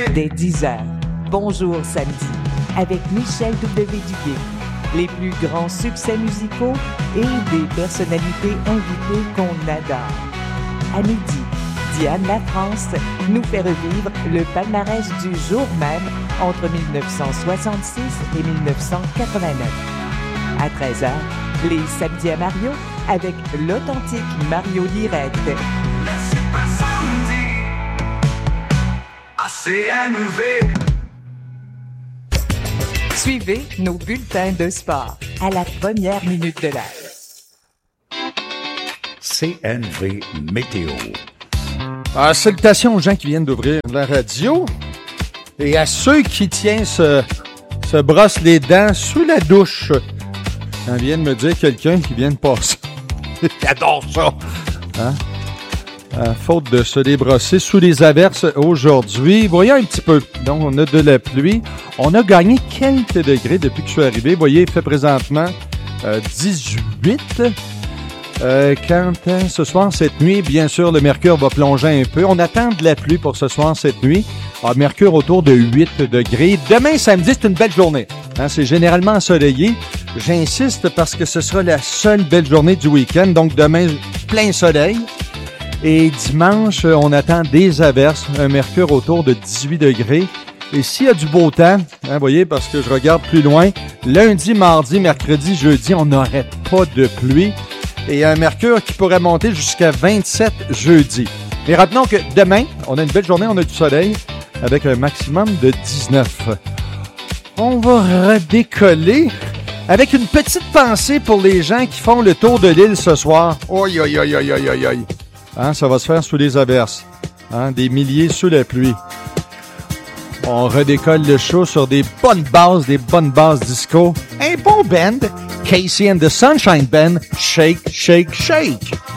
dès 10h. Bonjour samedi, avec Michel W. Duguay. Les plus grands succès musicaux et des personnalités invitées qu'on adore. À midi, Diane Lafrance nous fait revivre le palmarès du jour même entre 1966 et 1989. À 13h, les samedis à Mario avec l'authentique Mario Lirette. Suivez nos bulletins de sport à la première minute de l'heure. CNV Météo. Salutations aux gens qui viennent d'ouvrir la radio et à ceux qui tiennent se brossent les dents sous la douche. On vient de me dire quelqu'un qui vient de passer. J'adore ça! Hein? Faute de se débrosser sous les averses aujourd'hui. Voyons un petit peu. Donc, on a de la pluie. On a gagné quelques degrés depuis que je suis arrivé. Vous voyez, il fait présentement 18. Ce soir, cette nuit, bien sûr, le mercure va plonger un peu. On attend de la pluie pour ce soir, cette nuit. Mercure autour de 8 degrés. Demain, samedi, c'est une belle journée. C'est généralement ensoleillé. J'insiste parce que ce sera la seule belle journée du week-end. Donc, demain, plein soleil. Et dimanche, on attend des averses, un mercure autour de 18 degrés. Et s'il y a du beau temps, vous voyez, parce que je regarde plus loin, lundi, mardi, mercredi, jeudi, on n'aurait pas de pluie. Et un mercure qui pourrait monter jusqu'à 27 jeudi. Mais retenons que demain, on a une belle journée, on a du soleil, avec un maximum de 19. On va redécoller avec une petite pensée pour les gens qui font le tour de l'île ce soir. Oi, oi, oi, oi, oi, oi, oi. Ça va se faire sous les averses. Des milliers sous la pluie. On redécolle le show sur des bonnes bases disco. Un bon band, Casey and the Sunshine Band, Shake, Shake, Shake.